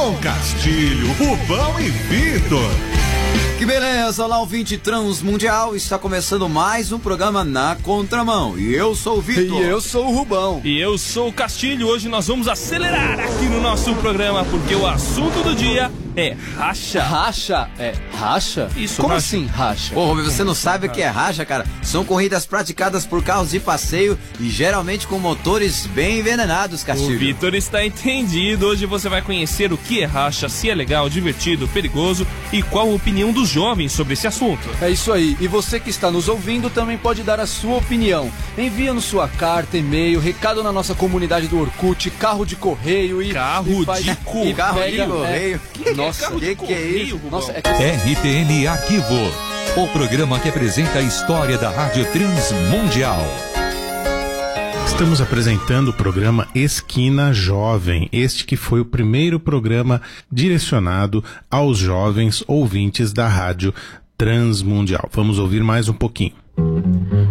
com Castilho, Rubão e Vitor. Que beleza, olá ouvinte transmundial, está começando mais um programa Na Contramão. E eu sou o Vitor. E eu sou o Rubão. E eu sou o Castilho. Hoje nós vamos acelerar aqui no nosso programa, porque o assunto do dia é racha. Racha? É racha? Isso, como racha. assim racha? Ô, você não sabe o que é racha, cara? São corridas praticadas por carros de passeio e geralmente com motores bem envenenados, Castilho. O Vitor está entendido. Hoje você vai conhecer o que é racha, se é legal, divertido, perigoso e qual a opinião dos jovens sobre esse assunto. É isso aí. E você que está nos ouvindo também pode dar a sua opinião. Envia-nos sua carta, e-mail, recado na nossa comunidade do Orkut, carro de correio e... Carro e de correio? Carro de correio? Nossa, carro de que é correio, isso? Rubão? Nossa, é que... RTM Arquivo, o programa que apresenta a história da Rádio Transmundial. Estamos apresentando o programa Esquina Jovem, este que foi o primeiro programa direcionado aos jovens ouvintes da Rádio Transmundial. Vamos ouvir mais um pouquinho.